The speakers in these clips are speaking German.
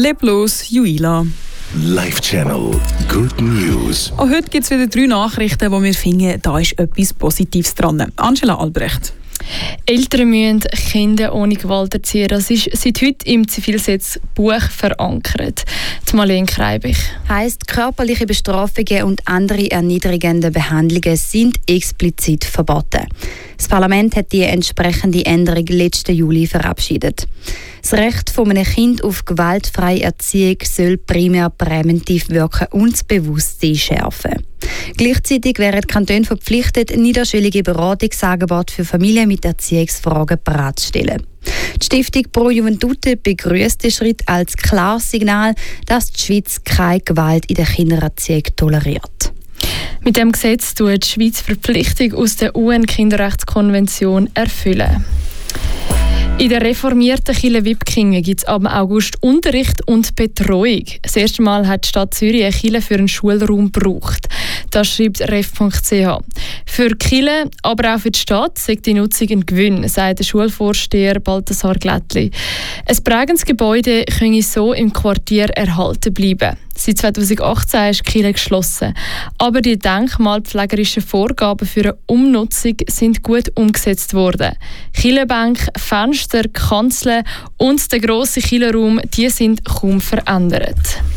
Leblos Juila. Live-Channel Good News. Auch heute gibt es wieder 3 Nachrichten, wo wir finden, da ist etwas Positives dran. Angela Albrecht. Eltern müssen Kinder ohne Gewalt erziehen. Das ist seit heute im Zivilgesetzbuch verankert. Die Marlene Kreibich. Heisst, körperliche Bestrafungen und andere erniedrigende Behandlungen sind explizit verboten. Das Parlament hat die entsprechende Änderung letzten Juli verabschiedet. Das Recht von einem Kind auf gewaltfreie Erziehung soll primär präventiv wirken und das Bewusstsein schärfen. Gleichzeitig wären die Kantone verpflichtet, niederschwellige Beratungsangebote für Familien mit Erziehungsfragen bereitzustellen. Die Stiftung Pro Juventute begrüßt den Schritt als klares Signal, dass die Schweiz keine Gewalt in der Kindererziehung toleriert. Mit dem Gesetz tut die Schweiz die Verpflichtung aus der UN-Kinderrechtskonvention erfüllen. In der reformierten Kirche Wipkingen gibt es ab August Unterricht und Betreuung. Das erste Mal hat die Stadt Zürich eine Kirche für einen Schulraum gebraucht. Das schreibt ref.ch. Für die Kirche, aber auch für die Stadt, sagt die Nutzung ein Gewinn, sagt der Schulvorsteher Balthasar Glättli. Ein prägendes Gebäude könne so im Quartier erhalten bleiben. Seit 2018 ist die Kirche geschlossen. Aber die denkmalpflegerischen Vorgaben für eine Umnutzung sind gut umgesetzt worden. Kirchenbänke, Fenster, Kanzeln und der grosse Kirchenraum, die sind kaum verändert.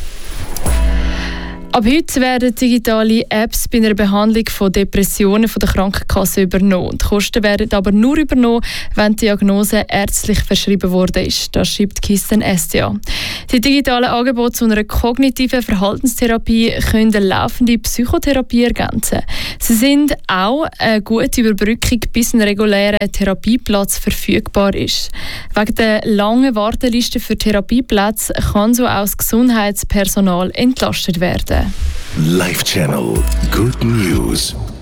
Ab heute werden digitale Apps bei einer Behandlung von Depressionen von der Krankenkasse übernommen. Die Kosten werden aber nur übernommen, wenn die Diagnose ärztlich verschrieben worden ist. Das schreibt Kisten SDA. Die digitalen Angebote zu einer kognitiven Verhaltenstherapie können eine laufende Psychotherapie ergänzen. Sie sind auch eine gute Überbrückung, bis ein regulärer Therapieplatz verfügbar ist. Wegen der langen Warteliste für Therapieplätze kann so auch das Gesundheitspersonal entlastet werden. Live-Channel Good News.